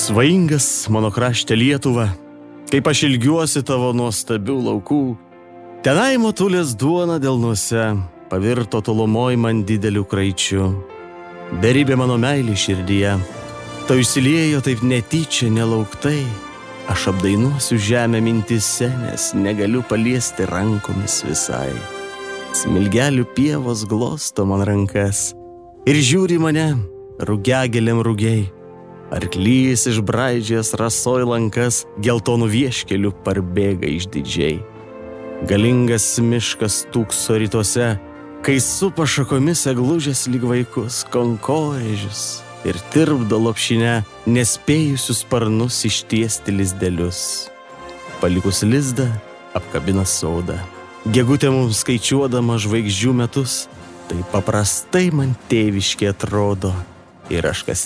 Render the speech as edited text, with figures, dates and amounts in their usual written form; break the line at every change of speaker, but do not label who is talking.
Svaingas mano krašte Lietuva, kaip aš ilgiuosi tavo nuostabių laukų, tenai motulės duona delnuose pavirto tolumoj man dideliu kraičiu. Beribė mano meilė širdyje, tau išsiliejo taip netyčia nelauktai, aš apdainuosiu žemę mintise, nes negaliu paliesti rankomis visai. Smilgelių pievos glosto man rankas ir žiūri mane rugiagėlėm rugiai. Arklys išbraidžęs rasoj lankas geltonų vieškelių parbėga išdidžiai. Galingas miškas tūkso rytuose, kai supa šakomis eglužės lyg vaikus konkorėžius ir tirpdo lopšinę nespėjusius sparnus ištiesti lizdelius. Palikus lizdą apkabina sodą, gegutė mums skaičiuodama žvaigždžių metus, tai paprastai man tėviškai atrodo ir aš kas